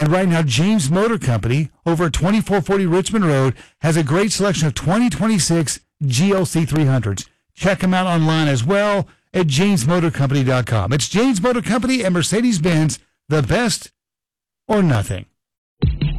And right now, James Motor Company over at 2440 Richmond Road has a great selection of 2026 GLC 300s. Check them out online as well at jamesmotorcompany.com. It's James Motor Company and Mercedes-Benz, the best or nothing.